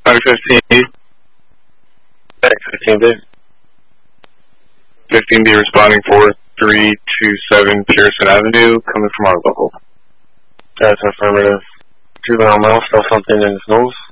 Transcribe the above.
responding 15B. Thanks, 15B. 15B responding 4327 Pearson Avenue, coming from our local. That's affirmative. Juvenile male, still something in his nose.